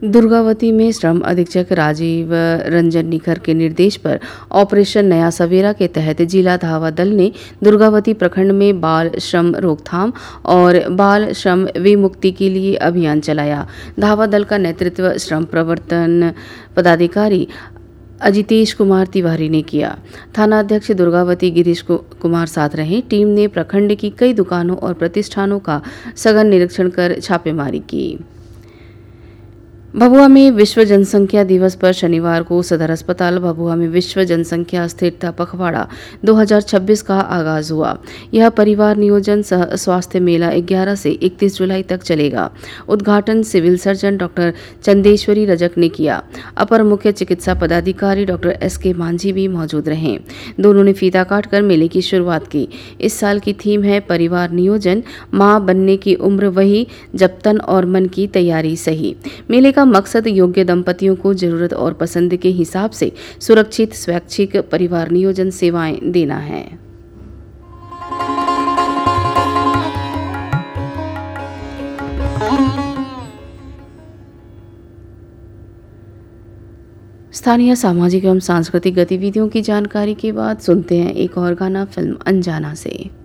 दुर्गावती में श्रम अधीक्षक राजीव रंजन निखर के निर्देश पर ऑपरेशन नया सवेरा के तहत जिला धावा दल ने दुर्गावती प्रखंड में बाल श्रम रोकथाम और बाल श्रम विमुक्ति के लिए अभियान चलाया। धावा दल का नेतृत्व श्रम प्रवर्तन पदाधिकारी अजितेश कुमार तिवारी ने किया। थाना अध्यक्ष दुर्गावती गिरीश कुमार साथ रहे। टीम ने प्रखंड की कई दुकानों और प्रतिष्ठानों का सघन निरीक्षण कर छापेमारी की। भभुआ में विश्व जनसंख्या दिवस पर शनिवार को सदर अस्पताल भभुआ में विश्व जनसंख्या स्थिरता पखवाड़ा 2026 का आगाज हुआ। यह परिवार नियोजन सह स्वास्थ्य मेला 11 से 31 जुलाई तक चलेगा। उद्घाटन civil surgeon doctor Chandeshwari Rajak ने किया। अपर मुख्य चिकित्सा पदाधिकारी डॉक्टर SK मांझी भी मौजूद रहे। दोनों ने फीता काटकर मेले की शुरुआत की। इस साल की थीम है परिवार नियोजन, मां बनने की उम्र वही, जब तन और मन की तैयारी सही। मेले का मकसद योग्य दंपतियों को जरूरत और पसंद के हिसाब से सुरक्षित स्वैच्छिक परिवार नियोजन सेवाएं देना है। स्थानीय सामाजिक एवं सांस्कृतिक गतिविधियों की जानकारी के बाद सुनते हैं एक और गाना फिल्म अनजाना से।